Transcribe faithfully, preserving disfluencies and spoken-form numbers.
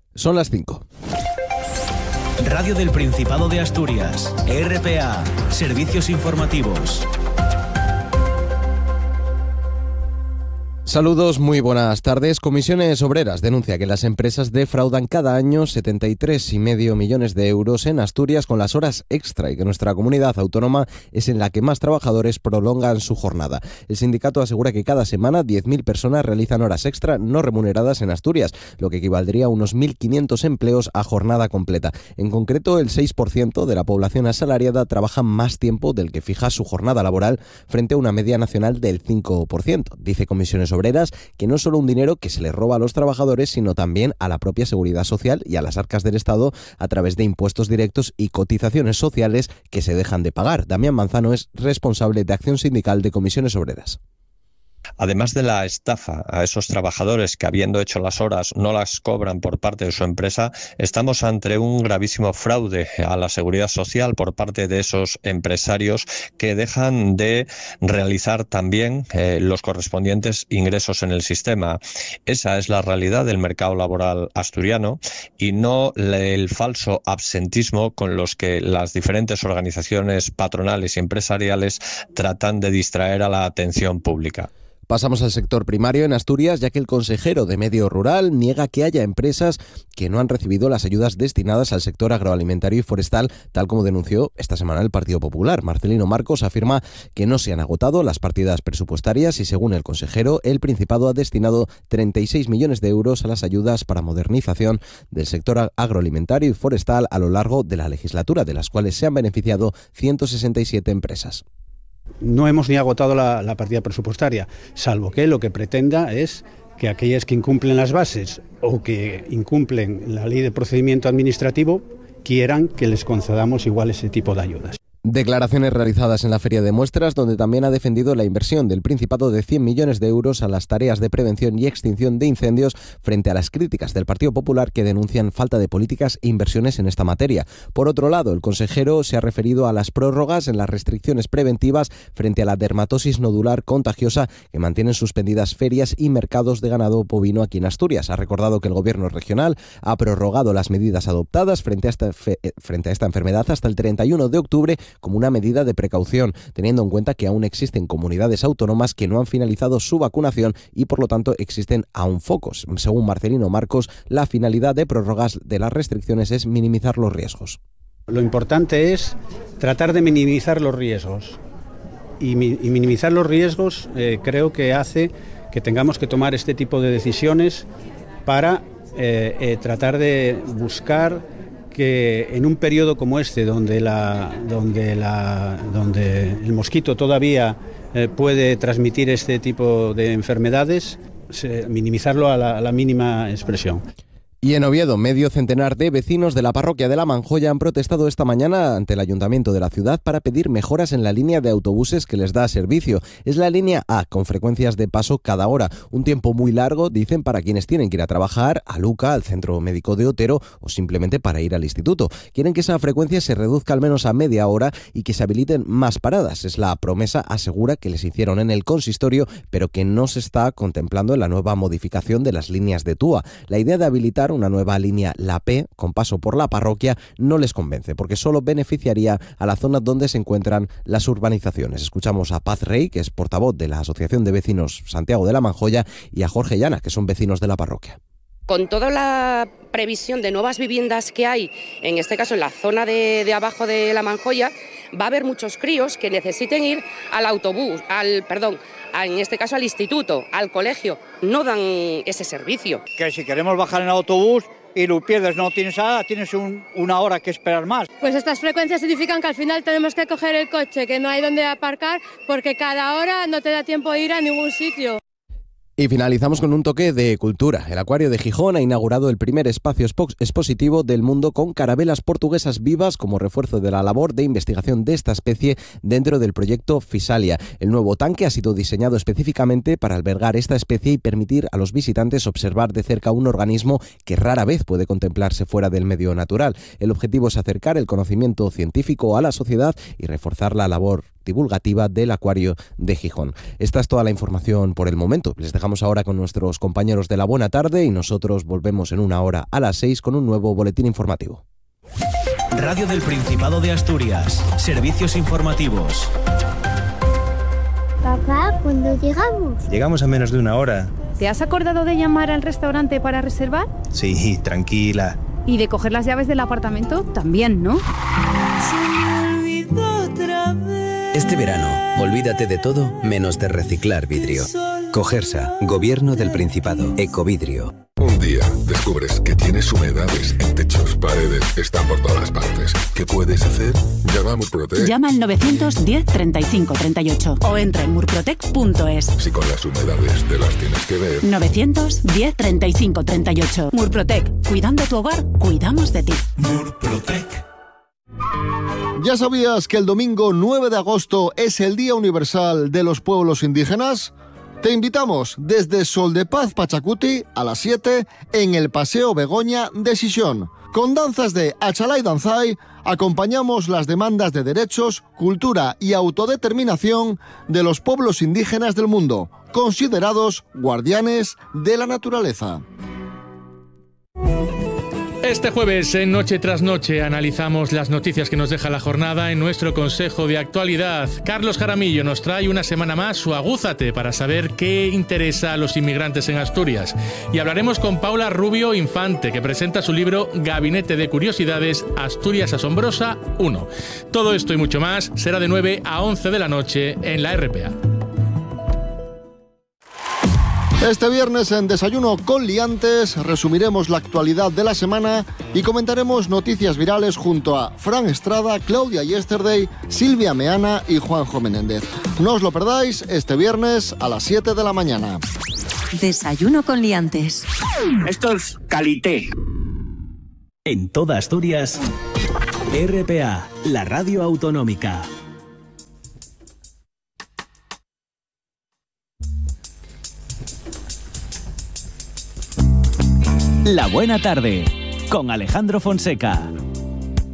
Son las cinco. Radio del Principado de Asturias, R P A, Servicios Informativos. Saludos, muy buenas tardes. Comisiones Obreras denuncia que las empresas defraudan cada año setenta y tres coma cinco millones de euros en Asturias con las horas extra y que nuestra comunidad autónoma es en la que más trabajadores prolongan su jornada. El sindicato asegura que cada semana diez mil personas realizan horas extra no remuneradas en Asturias, lo que equivaldría a unos mil quinientos empleos a jornada completa. En concreto, el seis por ciento de la población asalariada trabaja más tiempo del que fija su jornada laboral frente a una media nacional del cinco por ciento, dice Comisiones Obreras. Obreras, que no es solo un dinero que se le roba a los trabajadores, sino también a la propia seguridad social y a las arcas del Estado a través de impuestos directos y cotizaciones sociales que se dejan de pagar. Damián Manzano es responsable de Acción Sindical de Comisiones Obreras. Además de la estafa a esos trabajadores que, habiendo hecho las horas, no las cobran por parte de su empresa, estamos ante un gravísimo fraude a la seguridad social por parte de esos empresarios que dejan de realizar también eh, los correspondientes ingresos en el sistema. Esa es la realidad del mercado laboral asturiano y no el falso absentismo con los que las diferentes organizaciones patronales y empresariales tratan de distraer a la atención pública. Pasamos al sector primario en Asturias, ya que el consejero de Medio Rural niega que haya empresas que no han recibido las ayudas destinadas al sector agroalimentario y forestal, tal como denunció esta semana el Partido Popular. Marcelino Marcos afirma que no se han agotado las partidas presupuestarias y, según el consejero, el Principado ha destinado treinta y seis millones de euros a las ayudas para modernización del sector agroalimentario y forestal a lo largo de la legislatura, de las cuales se han beneficiado ciento sesenta y siete empresas. No hemos ni agotado la, la partida presupuestaria, salvo que lo que pretenda es que aquellas que incumplen las bases o que incumplen la ley de procedimiento administrativo quieran que les concedamos igual ese tipo de ayudas. Declaraciones realizadas en la Feria de Muestras, donde también ha defendido la inversión del Principado de cien millones de euros a las tareas de prevención y extinción de incendios frente a las críticas del Partido Popular que denuncian falta de políticas e inversiones en esta materia. Por otro lado, el consejero se ha referido a las prórrogas en las restricciones preventivas frente a la dermatosis nodular contagiosa que mantienen suspendidas ferias y mercados de ganado bovino aquí en Asturias. Ha recordado que el Gobierno regional ha prorrogado las medidas adoptadas frente a esta, fe, frente a esta enfermedad hasta el treinta y uno de octubre como una medida de precaución, teniendo en cuenta que aún existen comunidades autónomas que no han finalizado su vacunación y por lo tanto existen aún focos. Según Marcelino Marcos, la finalidad de prórrogas de las restricciones es minimizar los riesgos. Lo importante es tratar de minimizar los riesgos y, mi, y minimizar los riesgos eh, creo que hace que tengamos que tomar este tipo de decisiones para eh, eh, tratar de buscar que en un periodo como este, donde, la, donde, la, donde el mosquito todavía eh, puede transmitir este tipo de enfermedades, se, minimizarlo a la, a la mínima expresión. Y en Oviedo, medio centenar de vecinos de la parroquia de La Manjoya han protestado esta mañana ante el ayuntamiento de la ciudad para pedir mejoras en la línea de autobuses que les da servicio. Es la línea A, con frecuencias de paso cada hora. Un tiempo muy largo, dicen, para quienes tienen que ir a trabajar a Luca, al centro médico de Otero o simplemente para ir al instituto. Quieren que esa frecuencia se reduzca al menos a media hora y que se habiliten más paradas. Es la promesa, asegura, que les hicieron en el consistorio, pero que no se está contemplando en la nueva modificación de las líneas de Túa. La idea de habilitar una nueva línea, la P, con paso por la parroquia, no les convence, porque solo beneficiaría a la zona donde se encuentran las urbanizaciones. Escuchamos a Paz Rey, que es portavoz de la Asociación de Vecinos Santiago de la Manjoya, y a Jorge Llana, que son vecinos de la parroquia. Con toda la previsión de nuevas viviendas que hay, en este caso en la zona de, de abajo de La Manjoya, va a haber muchos críos que necesiten ir al autobús, al perdón, a, en este caso al instituto, al colegio. No dan ese servicio. Que si queremos bajar en autobús y lo pierdes, no tienes nada, tienes un, una hora que esperar más. Pues estas frecuencias significan que al final tenemos que coger el coche, que no hay donde aparcar, porque cada hora no te da tiempo de ir a ningún sitio. Y finalizamos con un toque de cultura. El Acuario de Gijón ha inaugurado el primer espacio expositivo del mundo con carabelas portuguesas vivas como refuerzo de la labor de investigación de esta especie dentro del proyecto Fisalia. El nuevo tanque ha sido diseñado específicamente para albergar esta especie y permitir a los visitantes observar de cerca un organismo que rara vez puede contemplarse fuera del medio natural. El objetivo es acercar el conocimiento científico a la sociedad y reforzar la labor divulgativa del Acuario de Gijón. Esta es toda la información por el momento. Les dejamos ahora con nuestros compañeros de La Buena Tarde y nosotros volvemos en una hora a las seis con un nuevo boletín informativo. Radio del Principado de Asturias. Servicios informativos. Papá, ¿cuándo llegamos? Llegamos a menos de una hora. ¿Te has acordado de llamar al restaurante para reservar? Sí, tranquila. ¿Y de coger las llaves del apartamento? También, ¿no? Este verano, olvídate de todo menos de reciclar vidrio. Cogersa, Gobierno del Principado, Ecovidrio. Un día descubres que tienes humedades en techos, paredes, están por todas partes. ¿Qué puedes hacer? Llama a Murprotec. Llama al novecientos diez treinta y cinco treinta y ocho o entra en murprotec punto es. Si con las humedades te las tienes que ver. novecientos diez treinta y cinco treinta y ocho. Murprotec. Cuidando tu hogar, cuidamos de ti. Murprotec. ¿Ya sabías que el domingo nueve de agosto es el Día Universal de los Pueblos Indígenas? Te invitamos desde Sol de Paz Pachacuti a las siete en el Paseo Begoña de Xixón. Con danzas de Achalay Danzai acompañamos las demandas de derechos, cultura y autodeterminación de los pueblos indígenas del mundo, considerados guardianes de la naturaleza. Este jueves, en Noche tras Noche, analizamos las noticias que nos deja la jornada en nuestro Consejo de Actualidad. Carlos Jaramillo nos trae una semana más su Agúzate para saber qué interesa a los inmigrantes en Asturias. Y hablaremos con Paula Rubio Infante, que presenta su libro Gabinete de Curiosidades, Asturias Asombrosa uno. Todo esto y mucho más será de nueve a once de la noche en la R P A. Este viernes en Desayuno con Liantes resumiremos la actualidad de la semana y comentaremos noticias virales junto a Fran Estrada, Claudia Yesterday, Silvia Meana y Juanjo Menéndez. No os lo perdáis este viernes a las siete de la mañana. Desayuno con Liantes. Esto es calité. En toda Asturias, R P A, la radio autonómica. La Buena Tarde, con Alejandro Fonseca.